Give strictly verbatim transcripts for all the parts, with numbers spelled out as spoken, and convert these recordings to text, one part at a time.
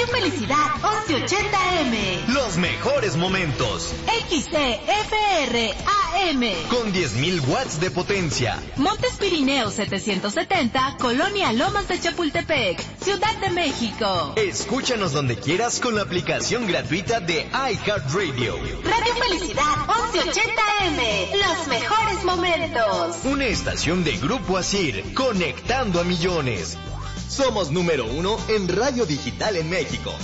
Radio Felicidad once ochenta eme. Los mejores momentos. X C F R A M. Con diez mil watts de potencia. Montes Pirineos setecientos setenta, Colonia Lomas de Chapultepec, Ciudad de México. Escúchanos donde quieras con la aplicación gratuita de iHeartRadio. Radio Felicidad once ochenta eme. Los mejores momentos. Una estación de Grupo Asir, conectando a millones. Somos número uno en radio digital en México.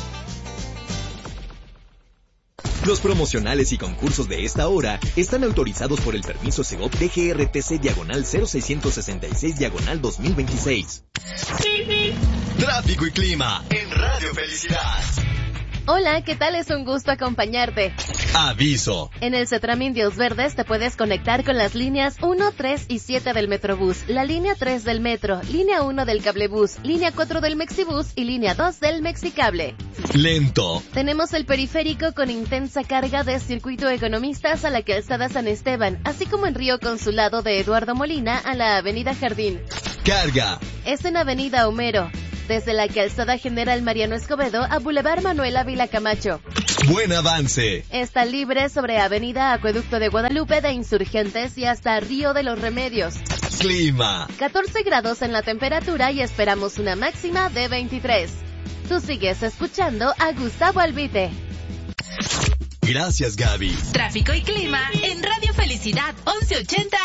Los promocionales y concursos de esta hora están autorizados por el permiso Segov D G R T C diagonal cero seiscientos sesenta y seis diagonal dos mil veintiséis. Tráfico y clima en Radio Felicidad. Hola, ¿qué tal? Es un gusto acompañarte. Aviso. En el Cetram Indios Verdes te puedes conectar con las líneas uno, tres y siete del Metrobús, la línea tres del Metro, línea uno del Cablebús, línea cuatro del Mexibús y línea dos del Mexicable. Lento. Tenemos el periférico con intensa carga de Circuito Economistas a la Calzada San Esteban, así como en Río Consulado de Eduardo Molina a la Avenida Jardín. Carga. Es en Avenida Homero, desde la Calzada General Mariano Escobedo a Boulevard Manuel Ávila Camacho. Buen avance. Está libre sobre Avenida Acueducto de Guadalupe de Insurgentes y hasta Río de los Remedios. Clima. catorce grados en la temperatura y esperamos una máxima de veintitrés. Tú sigues escuchando a Gustavo Albite. Gracias, Gaby. Tráfico y clima en Radio Felicidad once ochenta